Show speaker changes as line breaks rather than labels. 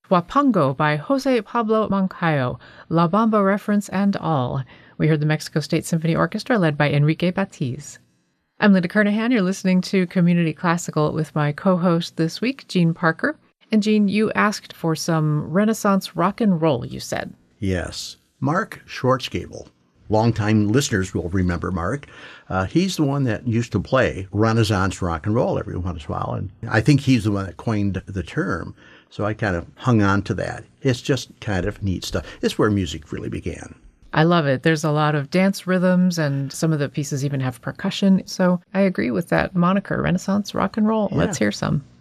Huapango by Jose Pablo Moncayo, La Bamba reference and all. We heard the Mexico State Symphony Orchestra led by Enrique Batiz. I'm Linda Kernahan. You're listening to Community Classical with my co-host this week, Jean Parker. And Jean, you asked for some Renaissance rock and roll, you said.
Yes. Mark Schwarzgebel. Longtime listeners will remember Mark. He's the one that used to play Renaissance rock and roll every once in a while. And I think he's the one that coined the term. So I kind of hung on to that. It's just kind of neat stuff. It's where music really began.
I love it. There's a lot of dance rhythms, and some of the pieces even have percussion. So I agree with that moniker, Renaissance rock and roll.
Yeah.
Let's hear some.